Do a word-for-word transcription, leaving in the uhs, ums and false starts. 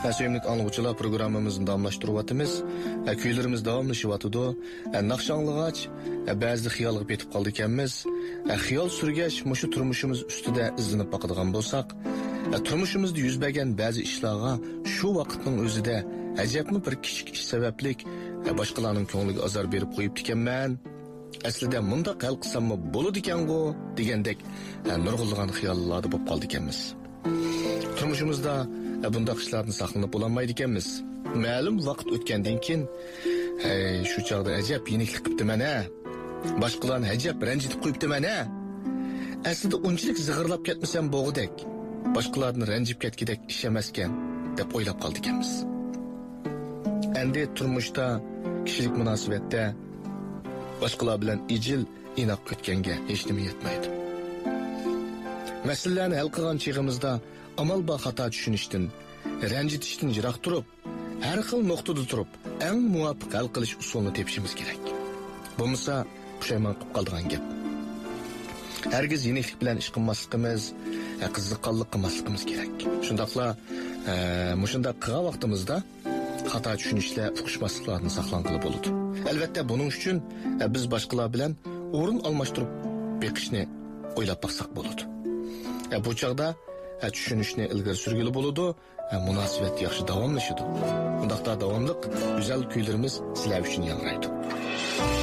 Söyümlük anlıqçılar programımızın damlaştırıvatımız, köylərimiz davamlaşıvatıdı, naqşanlıqaç, bəzi xiyalıq betib qaldı ikənmiz, xiyal sürgəş, muşu turmuşumuz üstüdə izlenib baqıdığan bolsaq, turmuşumuzda yüz bəgən bəzi işlarga şu vaqtның özüdə əcəbmi bir kiçik iş səbəblik, başqalarının köngülüge azar berib qoyub dikənmən, əslində mundaq hal qılsammı boludu ikəngo degəndək nurg'ulg'an xiyallarda bo'lib qoldi ekanmiz. Turmushimizda bundaq ishlarni saqlanib bo'lolmaydi ekanmiz. Ma'lum vaqt o'tgandan keyin, "Hey, shu chaqda ajab yeniklik qilibdiman a. Boshqalarni ajab ranjitib qo'yibdiman a. Aslida unchalik zig'irlab ketmasam bo'g'idek, boshqalarni ranjib ketgidek ish emas ekan" deb o'ylab qoldi ekanmiz. Endi turmushda, kishilik munosabatda boshqalar bilan ijil inoq o'tganga hech nima yetmaydi. Masalalarni hal qilgan chig'imizda amal ba xato tushunishdan, ranjitishdan yiroq turib, har xil nuqtada turib, eng muvofiq hal qilish usulini tepishimiz kerak. Bo'lmasa, pushaymon qilib qoladigan gap. Hergiz yeniklik bilan ish qilmasligimiz, qiziqqonlik qilmasligimiz kerak. Shundaqla, mushundaq qilgan vaqtimizda xato tushunishlar, uqishmasliklarni saqlanqili bo'ladi. Albatta, buning uchun biz boshqalar bilan o'rin almashtirib beqishni o'ylab baqsaq bo'ladi. Bu chaqda tushunishni ilgari surgili bo'ladi, munosabat yaxshi davomlashadi. Bundaqda davomliq go'zal kuylarimiz sizlar uchun yangraydi.